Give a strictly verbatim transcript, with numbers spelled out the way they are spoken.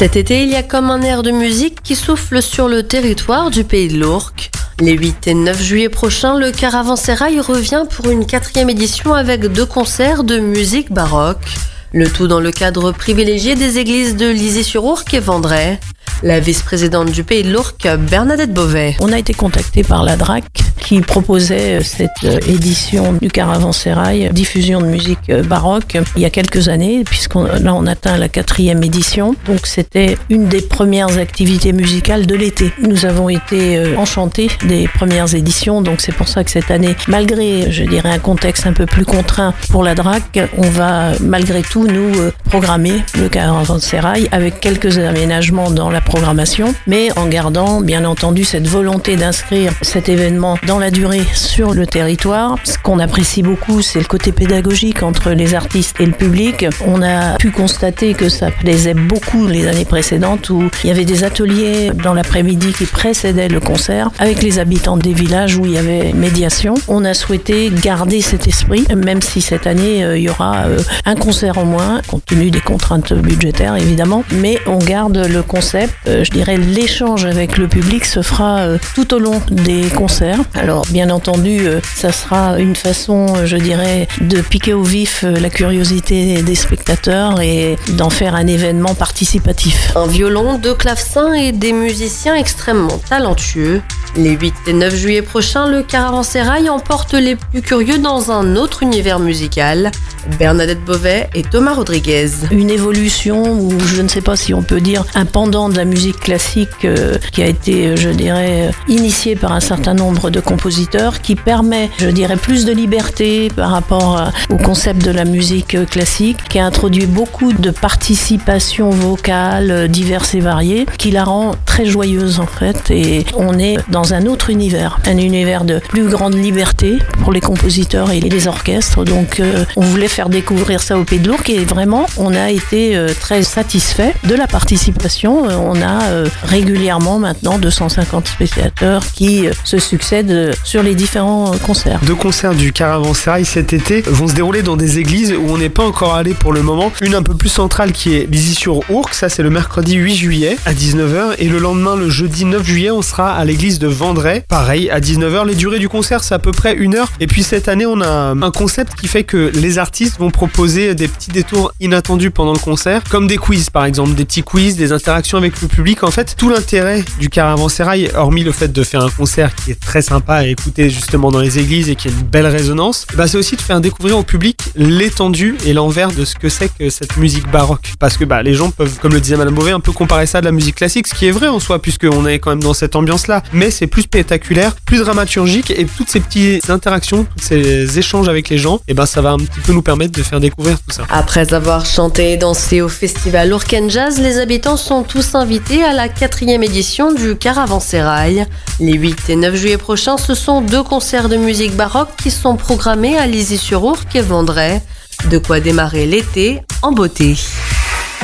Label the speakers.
Speaker 1: Cet été, il y a comme un air de musique qui souffle sur le territoire du pays de l'Ourcq. Les huit et neuf juillet prochains, le Caravansérail revient pour une quatrième édition avec deux concerts de musique baroque. Le tout dans le cadre privilégié des églises de Lizy-sur-Ourcq et Vendray. La vice-présidente du Pays de l'Ourcq, Bernadette Beauvais.
Speaker 2: On a été contacté par la D R A C qui proposait cette édition du Caravansérail, diffusion de musique baroque, il y a quelques années, puisqu'on là on atteint la quatrième édition. Donc c'était une des premières activités musicales de l'été. Nous avons été enchantés des premières éditions, donc c'est pour ça que cette année, malgré, je dirais, un contexte un peu plus contraint pour la D R A C, on va malgré tout nous programmer le Caravansérail avec quelques aménagements dans la programmation, mais en gardant bien entendu cette volonté d'inscrire cet événement dans la durée sur le territoire. Ce qu'on apprécie beaucoup, c'est le côté pédagogique entre les artistes et le public. On a pu constater que ça plaisait beaucoup les années précédentes où il y avait des ateliers dans l'après-midi qui précédaient le concert avec les habitants des villages où il y avait médiation. On a souhaité garder cet esprit, même si cette année euh, il y aura euh, un concert en moins, compte tenu des contraintes budgétaires évidemment, mais on garde le concept. Euh, je dirais l'échange avec le public se fera euh, tout au long des concerts. Alors bien entendu, euh, ça sera une façon, je dirais, de piquer au vif euh, la curiosité des spectateurs et d'en faire un événement participatif.
Speaker 1: Un violon, deux clavecins et des musiciens extrêmement talentueux. Les huit et neuf juillet prochains, le Caravansérail emporte les plus curieux dans un autre univers musical. Bernadette Beauvais et Thomas Rodriguez.
Speaker 2: Une évolution, ou je ne sais pas si on peut dire un pendant de la musique classique euh, qui a été, je dirais, initié par un certain nombre de compositeurs, qui permet, je dirais, plus de liberté par rapport à, au concept de la musique classique, qui a introduit beaucoup de participation vocale euh, diverses et variées, qui la rend très joyeuse en fait, et on est dans un autre univers, un univers de plus grande liberté pour les compositeurs et les orchestres. Donc euh, on voulait faire découvrir ça au Pays de l'Ourcq et vraiment on a été euh, très satisfait de la participation. Euh, on a euh, régulièrement maintenant deux cent cinquante spectateurs qui euh, se succèdent sur les différents euh, concerts.
Speaker 3: Deux concerts du Caravansérail cet été vont se dérouler dans des églises où on n'est pas encore allé pour le moment. Une un peu plus centrale qui est Lizy-sur-Ourcq, ça c'est le mercredi huit juillet à dix-neuf heures, et le lendemain, le jeudi neuf juillet, on sera à l'église de Vendray, pareil à dix-neuf heures. Les durées du concert c'est à peu près une heure, et puis cette année on a un concept qui fait que les artistes vont proposer des petits détours inattendus pendant le concert, comme des quiz par exemple, des petits quiz, des interactions avec le public. En fait, tout l'intérêt du Caravansérail, hormis le fait de faire un concert qui est très sympa à écouter justement dans les églises et qui a une belle résonance, bah c'est aussi de faire découvrir au public l'étendue et l'envers de ce que c'est que cette musique baroque, parce que bah les gens peuvent, comme le disait Madame Beauvais, un peu comparer ça à de la musique classique, ce qui est vrai en soi puisqu'on est quand même dans cette ambiance là, mais c'est plus spectaculaire, plus dramaturgique, et toutes ces petites interactions, tous ces échanges avec les gens, et ben ça va un petit peu nous permettre de faire découvrir tout ça.
Speaker 1: Après avoir chanté et dansé au festival Ourcq and Jazz, les habitants sont tous invités à la quatrième édition du Caravansérail. Les huit et neuf juillet prochains, ce sont deux concerts de musique baroque qui sont programmés à Lizy-sur-Ourcq et Vendray. De quoi démarrer l'été en beauté.